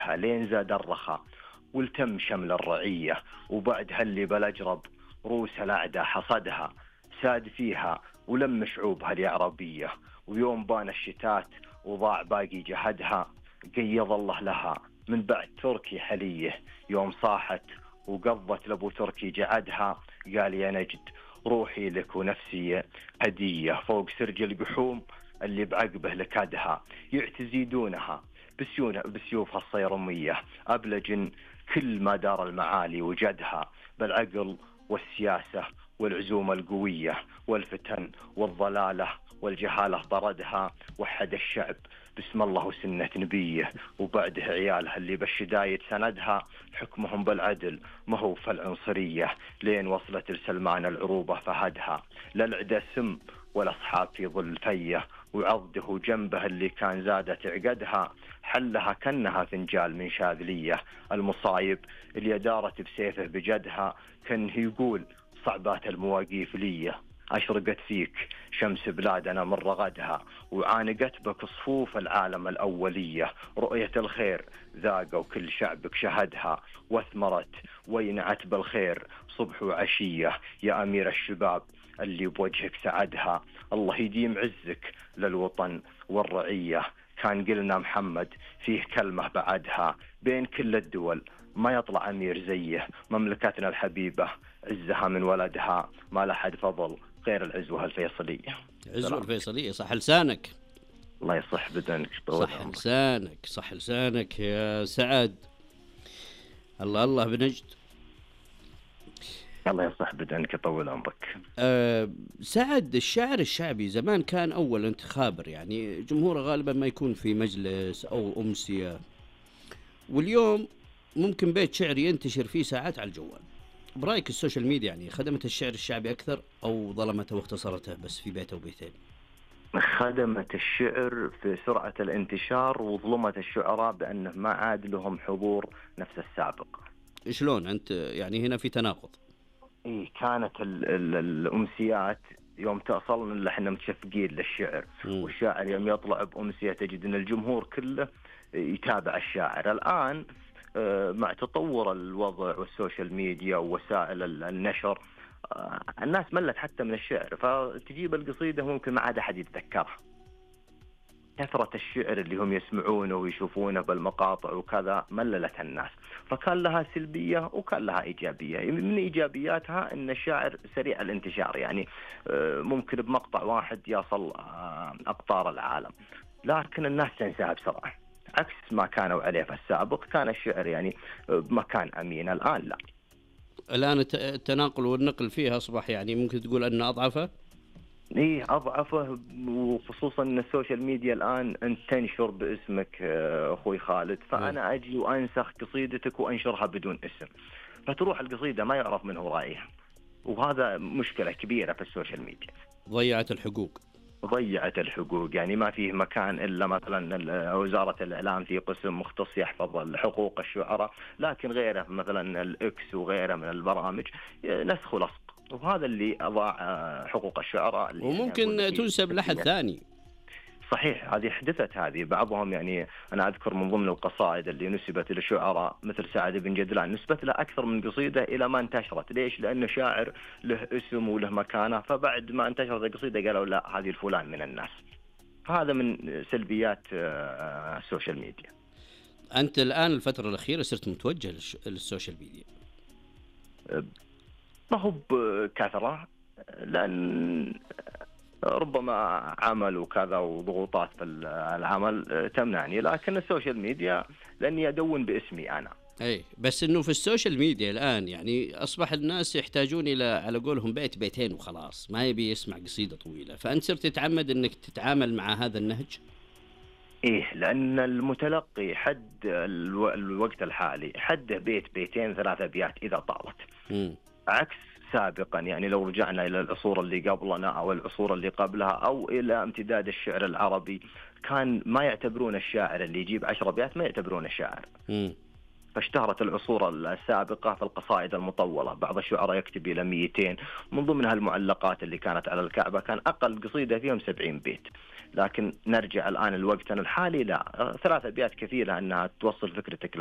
لين زاد الرخاء والتم شمل الرعية، وبعدها اللي بلجرب روس الأعداء حصدها، ساد فيها ولم شعوبها اليعربية، ويوم بان الشتات وضاع باقي جهدها، قيض الله لها من بعد تركي حليه، يوم صاحت وقضت لابو تركي جعدها، قال يا نجد روحي لك ونفسي هدية، فوق سرج القحوم اللي بعقبه لكادها، يعتزيدونها بسيوفها الصيرمية، أبلج كل ما دار المعالي وجدها، بالعقل والسياسة والعزومة القوية والفتن والضلالة والجهالة طردها، وحد الشعب بسم الله وسنة نبيه، وبعده عيالها اللي بالشدايد سندها، حكمهم بالعدل ما هو في العنصرية، لين وصلت لسلمان العروبة فهدها، للعدا سم والأصحاب في ظل فيه، وعضده جنبه اللي كان زادت عقدها، حلها كأنها فنجال من شاذلية، المصايب اللي دارت بسيفه بجدها، كان يقول صعبات المواقيف ليه، أشرقت فيك شمس بلادنا من رغدها، وعانقت بك صفوف العالم الأولية، رؤية الخير ذاقوا كل شعبك شهدها، واثمرت وينعت بالخير صبح وعشية، يا أمير الشباب اللي بوجهك سعدها، الله يديم عزك للوطن والرعية، كان قلنا محمد فيه كلمة بعدها، بين كل الدول ما يطلع أمير زيه، مملكتنا الحبيبة عزها من ولدها، ما لحد فضل غير العزوة الفيصلية. عزوة الفيصلية، صح لسانك. الله يصح بدنك، صح لسانك، صح لسانك يا سعد. الله الله بنجد. الله يصح بدنك، يطول عمرك. سعد، الشعر الشعبي زمان كان أول انتخابر، يعني جمهوره غالبا ما يكون في مجلس أو أمسية، واليوم ممكن بيت شعر ينتشر فيه ساعات على الجوال. برأيك السوشيال ميديا يعني خدمت الشعر الشعبي أكثر أو ظلمته واختصرته بس في بيت أو بيتين؟ خدمت الشعر في سرعة الانتشار، وظلمت الشعراء بأنه ما عاد لهم حضور نفس السابق. شلون أنت يعني هنا في تناقض؟ كانت الأمسيات يوم توصلنا اللي احنا متشفقين للشعر، والشاعر يوم يطلع بأمسية تجد أن الجمهور كله يتابع الشاعر. الآن مع تطور الوضع والسوشيال ميديا ووسائل النشر، الناس ملت حتى من الشعر، فتجيب القصيدة ممكن ما عاد أحد يتذكرها. كثرة الشعر اللي هم يسمعونه ويشوفونه بالمقاطع وكذا مللت الناس، فكان لها سلبية وكان لها إيجابية. من إيجابياتها أن الشاعر سريع الانتشار، يعني ممكن بمقطع واحد يصل أقطار العالم، لكن الناس تنساها بسرعة، عكس ما كانوا عليه في السابق. كان الشعر يعني بمكان أمين، الآن لا. الآن التناقل والنقل فيها أصبح يعني ممكن تقول أنه أضعفه. أضعفه، وخصوصا أن السوشيال ميديا الآن أنت تنشر باسمك أخوي خالد، فأنا أجي وأنسخ قصيدتك وأنشرها بدون اسم، فتروح القصيدة ما يعرف من هو رايح، وهذا مشكلة كبيرة في السوشيال ميديا. ضيعت الحقوق، يعني ما فيه مكان إلا مثلا وزارة الإعلام في قسم مختص يحفظ حقوق الشعراء، لكن غيره مثلا الإكس وغيره من البرامج نسخ ولصق، وهذا اللي أضاع حقوق الشعراء اللي وممكن يعني تنسب لحد ثاني. صحيح، هذه حدثت هذه بعضهم. يعني أنا أذكر من ضمن القصائد اللي نسبت للشعراء مثل سعد بن جدلان نسبت له أكثر من قصيدة إلى ما انتشرت. ليش؟ لأنه شاعر له اسم وله مكانة، فبعد ما انتشرت القصيدة قالوا لا هذه الفلان من الناس. هذا من سلبيات السوشيال ميديا. أنت الآن الفترة الأخيرة صرت متوجه للسوشيال ميديا؟ ما هو بكثرة، لأن ربما عمل وكذا وضغوطات في العمل تمنعني، لكن السوشيال ميديا لأني أدون باسمي أنا. أي بس إنه في السوشيال ميديا الآن يعني أصبح الناس يحتاجون إلى على قولهم بيتين وخلاص، ما يبي يسمع قصيدة طويلة، فأنت صرت تتعمد إنك تتعامل مع هذا النهج؟ لأن المتلقي حد الوقت الحالي حده بيتين 3 أبيات إذا طالت. عكس سابقا، يعني لو رجعنا إلى العصور اللي قبلنا أو العصور اللي قبلها أو إلى امتداد الشعر العربي، كان ما يعتبرون الشاعر اللي يجيب 10 أبيات ما يعتبرونه شاعر. فاشتهرت العصور السابقة في القصائد المطولة. بعض الشعراء يكتب إلى 200. من ضمنها المعلقات اللي كانت على الكعبة كان أقل قصيدة فيهم 70 بيت. لكن نرجع الآن لوقتنا الحالي، لا، 3 أبيات كثيرة أنها توصل فكرتك